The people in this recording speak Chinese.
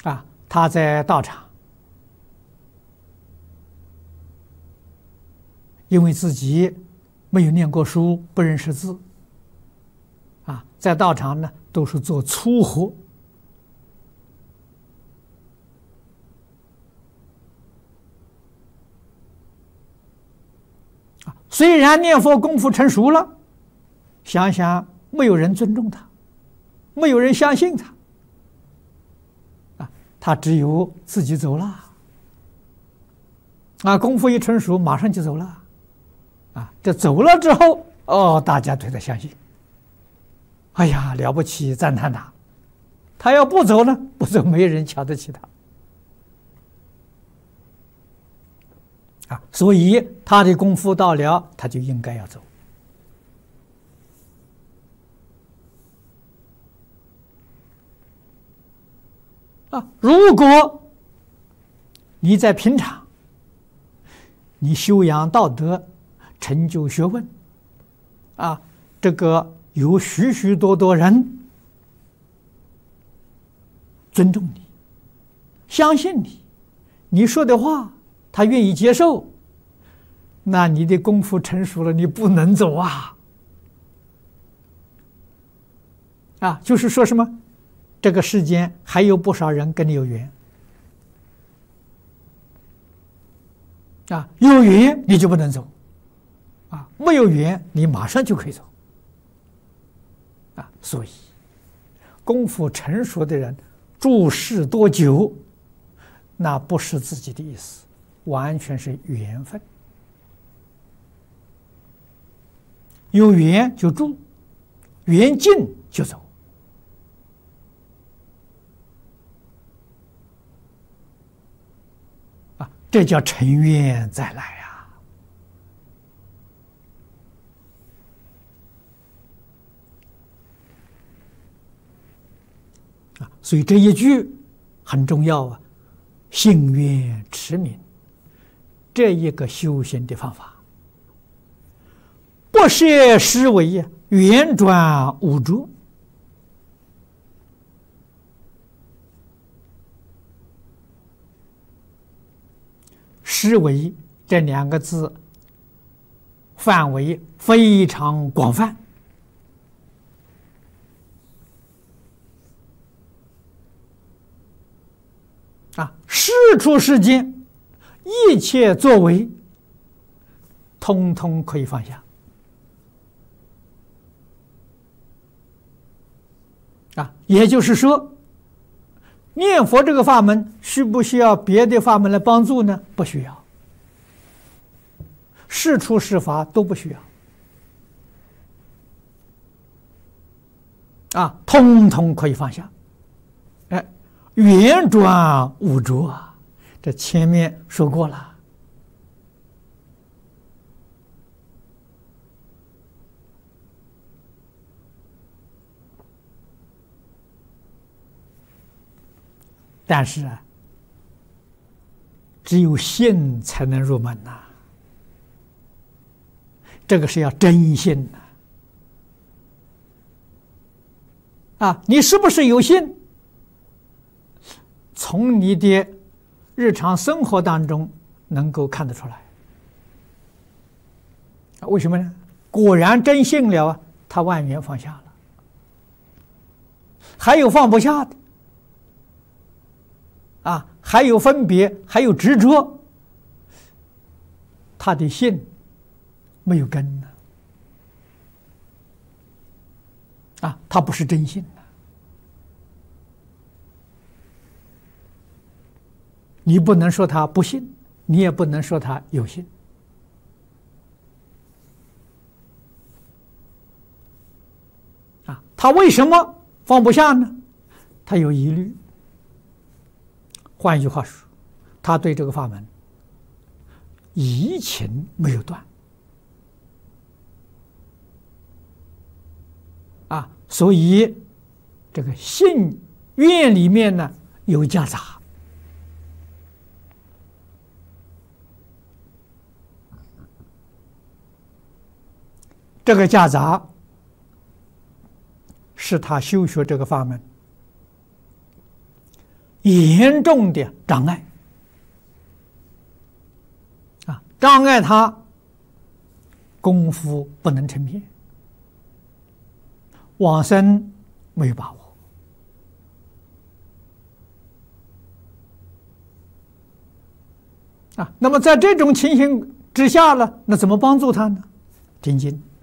他在道场，因为自己没有念过书，不认识字，在道场呢都是做粗活，虽然念佛功夫成熟了，想想没有人尊重他，没有人相信他，他只有自己走了。功夫一成熟，马上就走了。这走了之后，大家对他相信。哎呀，了不起，赞叹他。他要不走呢，不走没人瞧得起他。所以他的功夫到了，他就应该要走。如果你在平常，你修养道德，成就学问，这个有许许多多人尊重你，相信你，你说的话他愿意接受，那你的功夫成熟了，你不能走就是说什么，这个世间还有不少人跟你有缘，有缘你就不能走，没有缘你马上就可以走，所以功夫成熟的人住世多久，那不是自己的意思，完全是缘分，有缘就住，缘尽就走。这叫成缘再来所以这一句很重要信愿持名，这一个修行的方法，不设施为圆转无着。施为这两个字范围非常广泛，事出世间一切作为通通可以放下也就是说，念佛这个法门需不需要别的法门来帮助呢？不需要，事出事法都不需要通通可以放下。圆转无着这前面说过了。但是只有信才能入门这个是要真信你是不是有信？从你的日常生活当中能够看得出来。为什么呢？果然真信了他万缘放下了。还有放不下的还有分别，还有执着，他的信没有根他不是真信你不能说他不信，你也不能说他有信他为什么放不下呢？他有疑虑。换一句话说，他对这个法门疑情没有断所以这个信愿里面呢有夹杂。这个夹杂是他修学这个法门严重的障碍障碍他功夫不能成片，往生没有把握那么在这种情形之下呢，那怎么帮助他呢？听经。